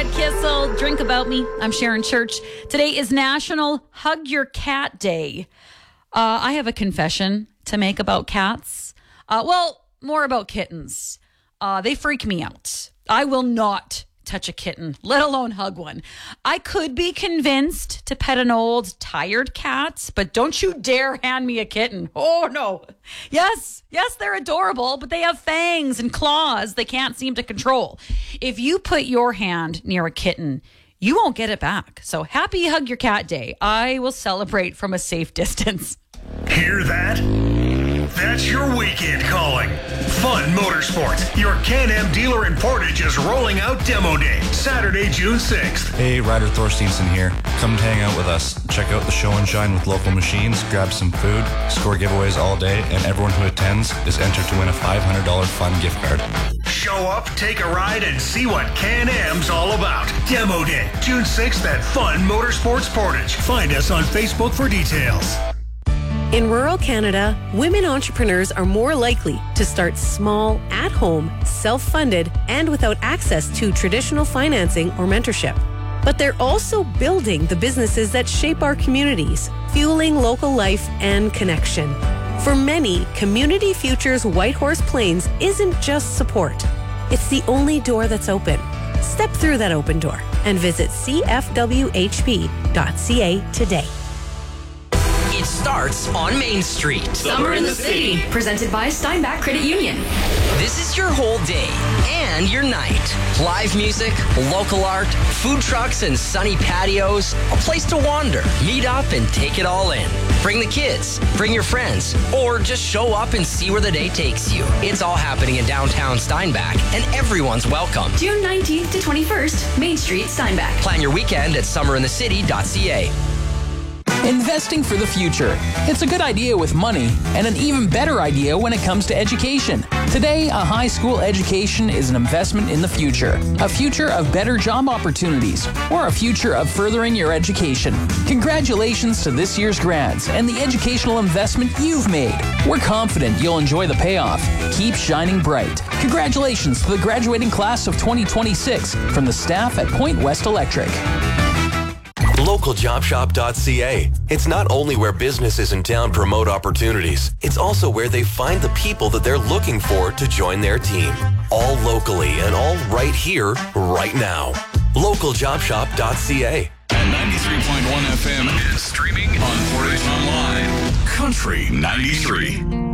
Kissel, Drink About Me. I'm Sharon Church. Today is National Hug Your Cat Day. I have a confession to make about cats. More about kittens. They freak me out. I will not touch a kitten, let alone hug one. I could be convinced to pet an old, tired cat, but don't you dare hand me a kitten. Oh, no. Yes, they're adorable, but they have fangs and claws they can't seem to control. If you put your hand near a kitten, you won't get it back. So happy Hug Your Cat Day. I will celebrate from a safe distance. Hear that? That's your weekend calling. Fun Motorsports, your Can-Am dealer in Portage is rolling out Demo Day, Saturday, June 6th. Hey, Ryder Thorsteinson here. Come hang out with us. Check out the show and shine with local machines, grab some food, score giveaways all day, and everyone who attends is entered to win a $500 fun gift card. Show up, take a ride, and see what Can-Am's all about. Demo Day, June 6th at Fun Motorsports Portage. Find us on Facebook for details. In rural Canada, women entrepreneurs are more likely to start small, at home, self-funded, and without access to traditional financing or mentorship. But they're also building the businesses that shape our communities, fueling local life and connection. For many, Community Futures Whitehorse Plains isn't just support. It's the only door that's open. Step through that open door and visit cfwhp.ca today. It starts on Main Street. Summer in the City, presented by Steinbach Credit Union. This is your whole day and your night. Live music, local art, food trucks and sunny patios, a place to wander, meet up and take it all in. Bring the kids, bring your friends, or just show up and see where the day takes you. It's all happening in downtown Steinbach, and everyone's welcome. June 19th to 21st, Main Street, Steinbach. Plan your weekend at summerinthecity.ca. Investing for the future. It's a good idea with money, and an even better idea when it comes to education. Today, a high school education is an investment in the future. A future of better job opportunities, or a future of furthering your education. Congratulations to this year's grads and the educational investment you've made. We're confident you'll enjoy the payoff. Keep shining bright. Congratulations to the graduating class of 2026 from the staff at Point West Electric. LocalJobShop.ca. It's not only where businesses in town promote opportunities, it's also where they find the people that they're looking for to join their team. All locally and all right here, right now. LocalJobShop.ca. And 93.1 FM is streaming on Portage Online. Country 93.